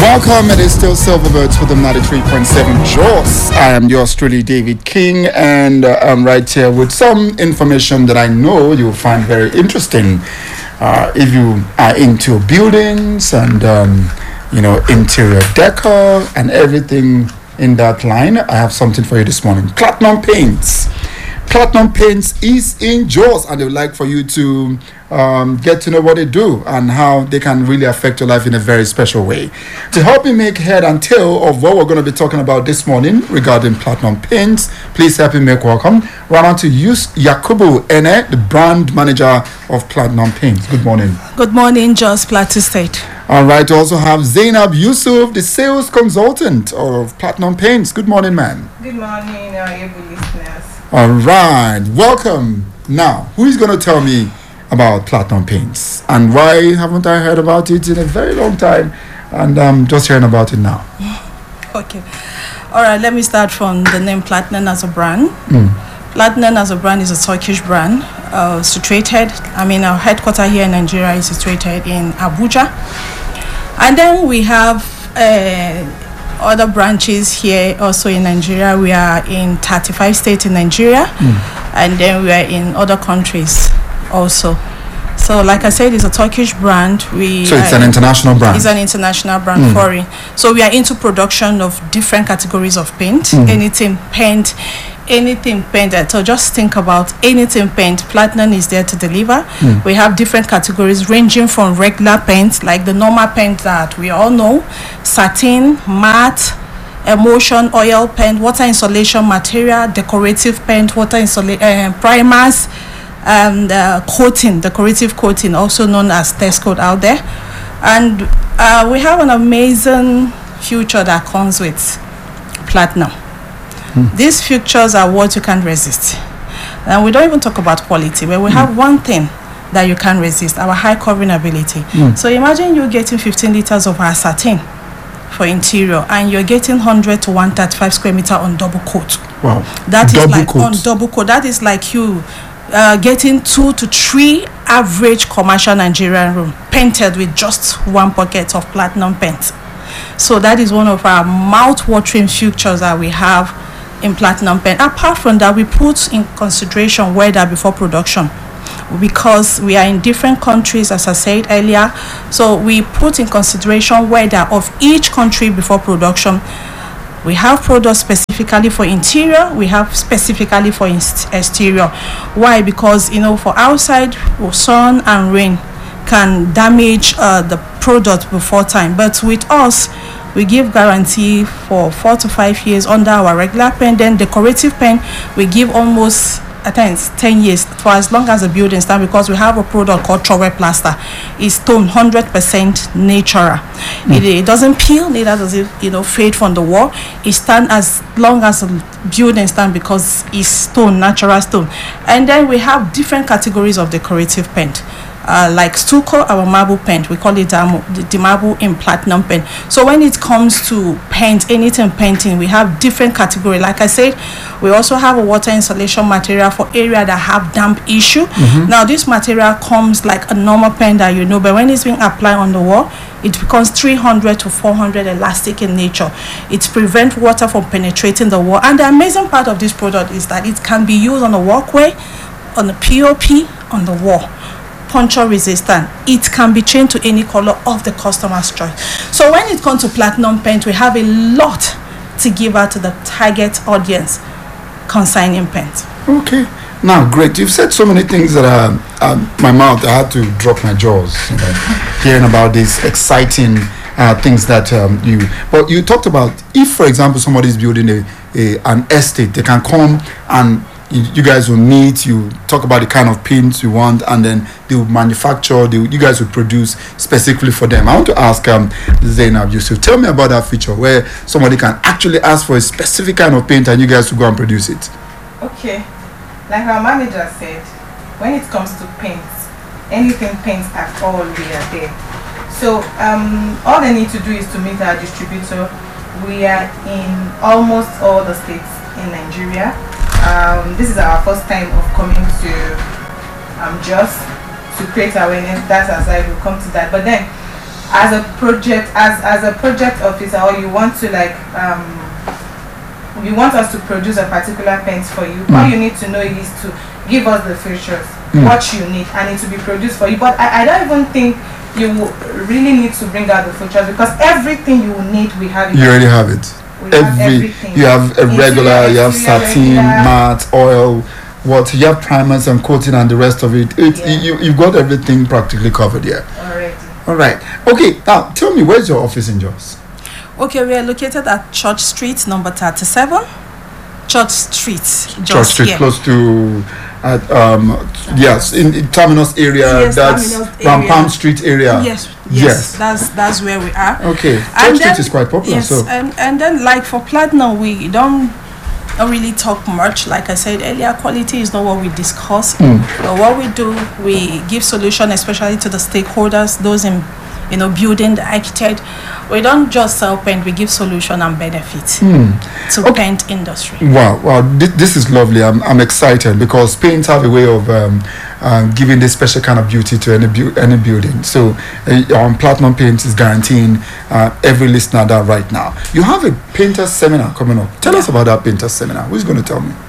Welcome, it is still Silverbirds for the 93.7 Jaws. I am yours truly, David King, and I'm right here with some information that I know you'll find very interesting if you are into buildings and, interior decor and everything in that line. I have something for you this morning. Platinum Paints. Platinum Paints is in Jaws, and they would like for you to get to know what they do and how they can really affect your life in a very special way. To help me make head and tail of what we're going to be talking about this morning regarding Platinum Paints, please help me make welcome Rana to Yakubu Ene, the brand manager of Platinum Paints. Good morning. Good morning, Jos Plateau State. All right, we also have Zainab Yusuf, the sales consultant of Platinum Paints. Good morning, man. Good morning, able listeners. All right, welcome. Now, who is going to tell me about Platinum Paints and why haven't I heard about it in a very long time, and I'm just hearing about it now? Okay, all right, let me start from the name Platinum as a brand. Platinum as a brand is a Turkish brand, situated, our headquarters here in Nigeria is situated in Abuja, and then we have other branches here also in Nigeria. We are in 35 states in Nigeria, and then we are in other countries also. So like I said, it's a Turkish brand. So it's an international brand. It's an international brand, foreign. So we are into production of different categories of paint. Anything paint. So just think about anything paint. Platinum is there to deliver. We have different categories ranging from regular paint, like the normal paint that we all know, satin, matte, emulsion, oil paint, water insulation material, decorative paint, water insulation, primers, and coating, decorative coating, also known as test coat out there. And we have an amazing future that comes with Platinum. These features are what you can't resist. And we don't even talk about quality, but we have one thing that you can't resist, our high covering ability. So imagine you getting 15 liters of our satin for interior, and you're getting 100 to 135 square meter on double coat. Wow. That double is like coat. On double coat. That is like you getting 2 to 3 average commercial Nigerian room painted with just one pocket of Platinum paint. So that is one of our mouth-watering features that we have in Platinum paint. Apart from that, we put in consideration weather before production, because we are in different countries, as I said earlier. So we put in consideration weather of each country before production. We have products specifically for interior, we have specifically for exterior. Why? Because for outside, sun and rain can damage the product before time, but with us we give guarantee for 4 to 5 years under our regular paint. Then decorative paint we give almost at times 10 years for as long as the building stands, because we have a product called Trowel Plaster. It's stone, 100% natural. It doesn't peel, neither does it fade from the wall. It stands as long as the building stands because it's stone, natural stone. And then we have different categories of decorative paint. Like stucco, our marble paint, we call it the marble in Platinum paint. So when it comes to paint, anything painting, we have different categories. Like I said, we also have a water insulation material for area that have damp issue. Now this material comes like a normal paint that but when it's being applied on the wall, it becomes 300 to 400 elastic in nature. It prevents water from penetrating the wall. And the amazing part of this product is that it can be used on a walkway, on the POP, on the wall. Puncture resistant. It can be changed to any color of the customer's choice. So when it comes to Platinum paint, we have a lot to give out to the target audience concerning paint. Okay. Now, great. You've said so many things that my mouth, I had to drop my jaws hearing about these exciting things that but you talked about, if for example somebody's building an estate, they can come and you guys will meet, you talk about the kind of paints you want, and then they will manufacture, you guys will produce specifically for them. I want to ask Zainab Yusuf, tell me about that feature where somebody can actually ask for a specific kind of paint and you guys will go and produce it. Okay, like our manager said, when it comes to paints, anything paints at all, we are there. So all they need to do is to meet our distributor. We are in almost all the states in Nigeria. This is our first time of coming to Jos to create awareness. That's aside, we'll come to that. But then as a project officer, or you want to like you want us to produce a particular paint for you, all you need to know is to give us the features, what you need, and it will be produced for you. But I don't even think you will really need to bring out the features, because everything you will need, we have it. You already have it. Everything. You have a regular, you have satin, regular, matte, oil, what you have, primers and coating and the rest of it. You've got everything practically covered here. Already. All right. Okay. Now tell me, where's your office in Jos? Okay, we are located at Church Street, number 37. Church Street, Jos. Church Street, close to, yes, in Terminus area. Yes, that's Terminus area. Palm Street area. Yes. That's where we are. Okay. Church And Street then- is quite popular. Yes, So and then like for platinum, we don't really talk much. Like I said earlier, quality is not what we discuss. But what we do, we give solution, especially to the stakeholders, those in building, the architect. We don't just sell paint, we give solution and benefit to paint industry. wow, this is lovely. I'm excited because paints have a way of giving this special kind of beauty to any building. So Platinum Paint is guaranteeing every listener that right now. You have a painter seminar coming up. Tell us about that painter seminar. Who's going to tell me?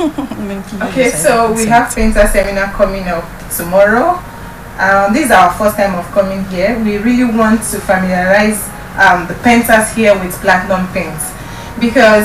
Okay, so we have painter seminar coming up tomorrow. This is our first time of coming here. We really want to familiarize the painters here with platinum paints, because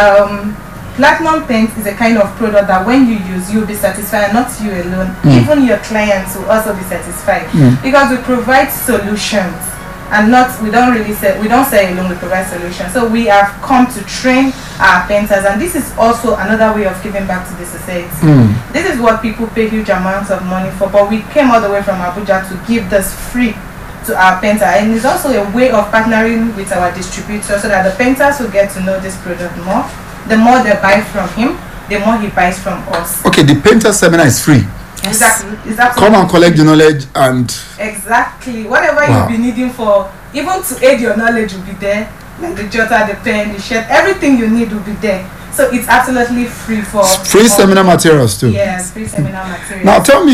platinum paint is a kind of product that when you use, you'll be satisfied, not you alone. Even your clients will also be satisfied, because we provide solutions, and we don't say alone, we provide solutions. So we have come to train our painters, and this is also another way of giving back to the society. This is what people pay huge amounts of money for, but we came all the way from Abuja to give this free to our painter, and it's also a way of partnering with our distributor, so that the painters will get to know this product more. The more they buy from him, the more he buys from us. Okay, the painter seminar is free. Exactly. Come and collect the knowledge and exactly whatever you'll be needing for, even to aid your knowledge, will be there. Like the jotter, the pen, the shirt, everything you need will be there. So it's absolutely free for free seminar materials too. Yes, free seminar materials. Now tell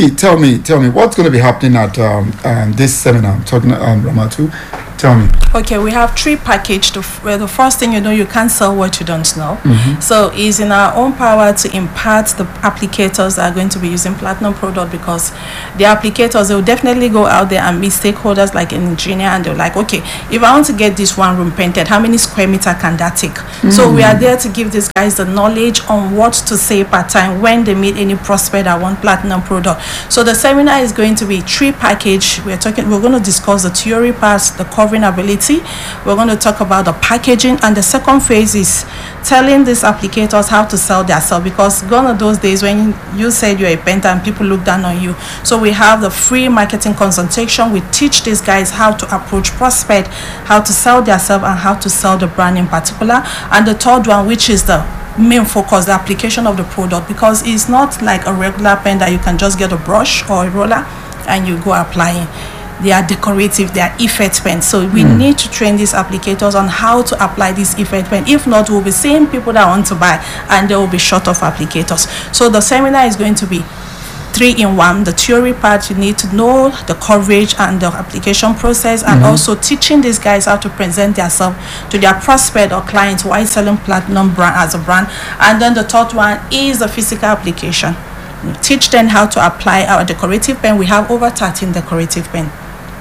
me what's going to be happening at this seminar. I'm talking Ramatu. Tell me. Okay, we have 3 packages. The first thing, you can't sell what you don't know. So it's in our own power to impart the applicators that are going to be using platinum product, because the applicators, they will definitely go out there and meet stakeholders like an engineer, and they're like, okay, if I want to get this one room painted, how many square meter can that take? So we are there to give these guys the knowledge on what to say per time when they meet any prospect that want platinum product. So the seminar is going to be 3 packages. We're going to discuss the theory parts, the covering ability. We're going to talk about the packaging, and the second phase is telling these applicators how to sell their self, because gone are those days when you said you're a painter and people look down on you. So we have the free marketing consultation. We teach these guys how to approach prospect, how to sell their self, and how to sell the brand in particular. And the third one, which is the main focus, the application of the product, because it's not like a regular pen that you can just get a brush or a roller and you go applying. They are decorative, they are effect pens. So we need to train these applicators on how to apply this effect pen. If not, we'll be seeing people that want to buy and they will be short of applicators. So the seminar is going to be 3-in-1. The theory part, you need to know the coverage and the application process, and also teaching these guys how to present themselves to their prospect or clients while selling platinum brand as a brand. And then the third one is the physical application. We teach them how to apply our decorative pen. We have over 13 decorative pen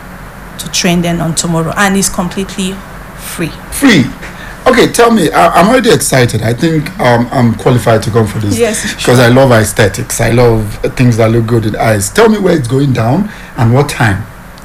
to train them on tomorrow, and it's completely free. Okay, tell me, I'm already excited. I think I'm qualified to go for this. Yes, because I love aesthetics. I love things that look good in eyes. Tell me where it's going down and what time.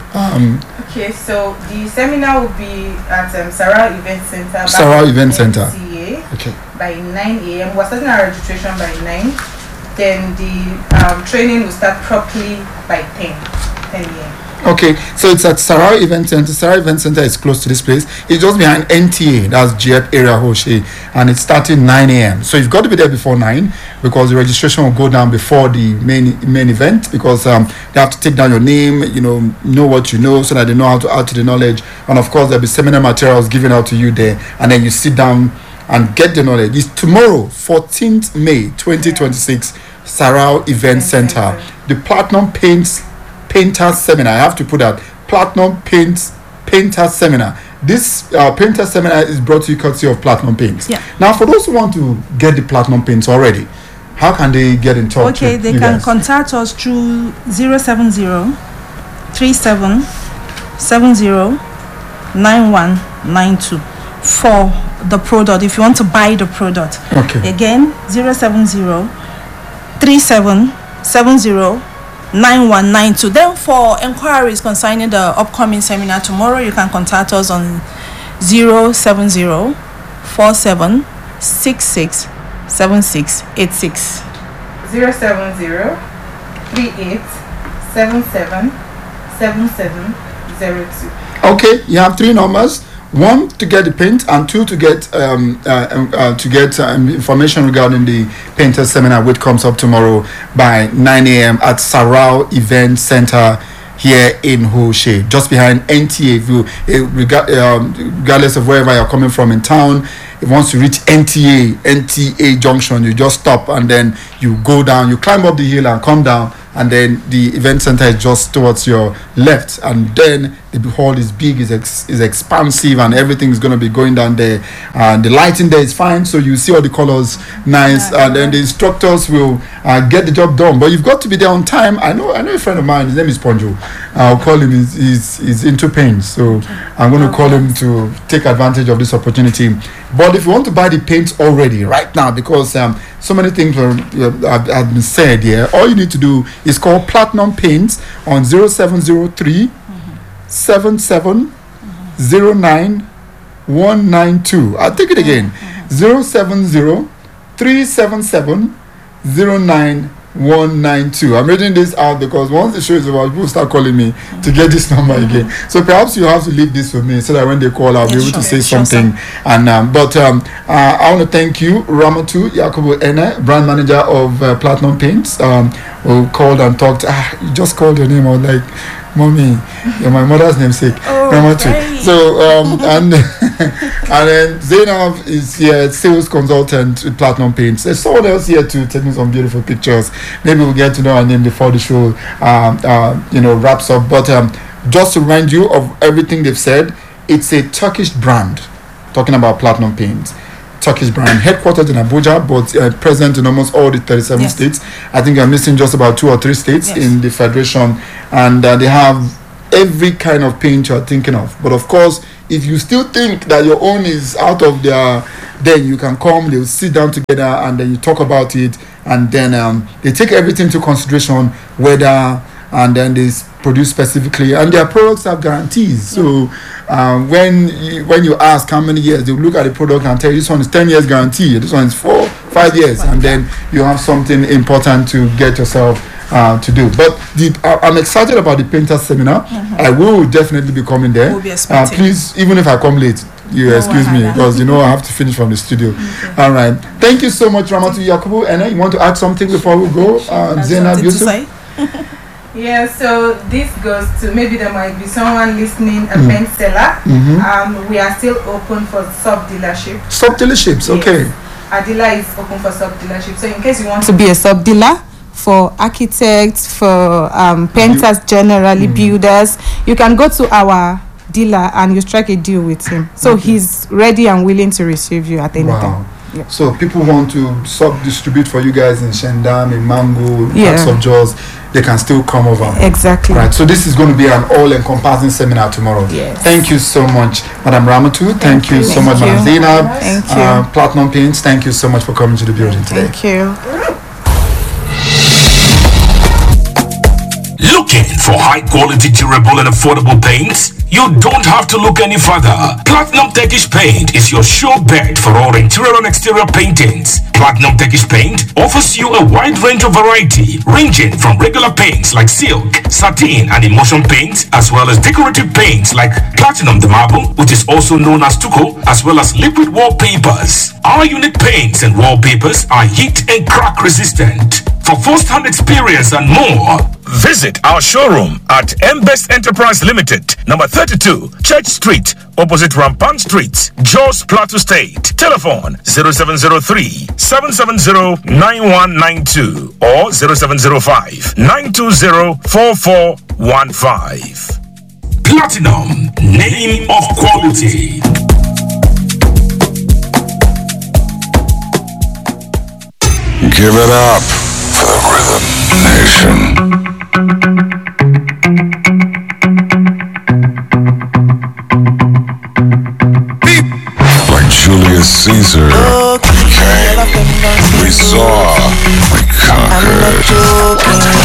Okay, so the seminar will be at Sarah Event Center. Sarah Event Center. Okay. By 9 a.m. We're starting our registration by 9. Then the training will start properly by 10 a.m. Okay, so it's at Sarah Event Center. Sarah Event Center is close to this place. It's just behind NTA, that's JEP area Hoshi, and it's starting 9 a.m. So you've got to be there before 9, because the registration will go down before the main event, because they have to take down your name, know what you know, so that they know how to add to the knowledge. And of course, there'll be seminar materials given out to you there, and then you sit down and get the knowledge. It's tomorrow, 14th May 2026, Sarah Event Center. The Platinum Painter Seminar. I have to put that. Platinum Paints Painter Seminar. This Painter Seminar is brought to you courtesy of Platinum Paints. Yeah. Now, for those who want to get the Platinum Paints already, how can they get in touch? Okay, they can contact us through 070 37 70 9192 for the product. If you want to buy the product, okay. Again, 070 37 70 9192. Then for inquiries concerning the upcoming seminar tomorrow, you can contact us on 070 47 66 7686. 070 38 77 7702. Okay, you have 3 numbers. 1 to get the paint, and 2 to get information regarding the Painter Seminar, which comes up tomorrow by 9 a.m. at Sarau Event Center here in Hoshe, just behind NTA. Regardless of wherever you're coming from in town, if once you reach NTA Junction, you just stop and then you go down, you climb up the hill and come down, and then the event center is just towards your left, and then the hall is big, is expansive, and everything is going to be going down there. The lighting there is fine, so you see all the colors nice, and then the instructors will get the job done. But you've got to be there on time. I know a friend of mine, his name is Ponjo. I'll call him. He's into paint, so I'm going to call him to take advantage of this opportunity. But if you want to buy the paints already right now, because so many things have been said here, all you need to do is call Platinum Paints on 0703 77 09 192. I'll take it again. 070 377 09 192. I'm reading this out because once the show is over, people start calling me to get this number again. So perhaps you have to leave this with me so that when they call, I'll be able to say something. And I want to thank you, Ramatu Yakubu Ene, brand manager of Platinum Paints, who called and talked. You just called your name. I was like, Mommy, you're my mother's namesake. Ramatu. Right. So and then Zainab is here, sales consultant with Platinum Paints. There's someone else here to take me some beautiful pictures. Maybe we'll get to know her name before the show wraps up. But just to remind you of everything they've said, it's a Turkish brand. Talking about Platinum Paints. Turkish brand, headquartered in Abuja, but present in almost all the 37 states. I think I'm missing just about 2 or 3 states in the federation, and they have every kind of paint you're thinking of. But of course, if you still think that your own is out of their, then you can come, they'll sit down together, and then you talk about it, and then they take everything into consideration, whether, and then they produce specifically, and their products have guarantees. So when you ask how many years, they look at the product and tell you this one is 10 years guarantee, this one is 4-5 years, and then you have something important to get yourself to do. But I'm excited about the Painter Seminar. I will definitely be coming there. We'll be please, even if I come late, you excuse me, because I have to finish from the studio. All right, thank you so much, Ramatu Yakubu. And you want to add something before we go? Zainab Yusuf? Yeah, so this goes to, maybe there might be someone listening, a paint seller. We are still open for sub-dealership. Sub-dealerships, okay. Our dealer is open for sub-dealership. So in case you want to be a sub-dealer for architects, for painters generally, builders, you can go to our dealer and you strike a deal with him. So he's ready and willing to receive you at any time. Yeah. So people want to sub-distribute for you guys in Shendam, in Mango, parts of Jaws, they can still come over. Exactly. Right. So this is going to be an all-encompassing seminar tomorrow. Yes. Thank you so much, Madam Ramatu. Thank you so much, Madam Zainab. Thank you. Platinum Paints, thank you so much for coming to the building today. Thank you. Looking for high-quality, durable and affordable paints? You don't have to look any further. Platinum Turkish Paint is your sure bet for all interior and exterior paintings. Platinum Turkish Paint offers you a wide range of variety, ranging from regular paints like silk, satin and emulsion paints, as well as decorative paints like Platinum the Marble, which is also known as Stucco, as well as liquid wallpapers. Our unique paints and wallpapers are heat and crack resistant. For first-hand experience and more, visit our showroom at M-Best Enterprise Limited, number 32, Church Street, opposite Rampant Street, Jos Plateau State. Telephone 0703-770-9192 or 0705-920-4415. Platinum, name of quality. Give it up for the Rhythm Nation. Like Julius Caesar, we came, we saw, we conquered.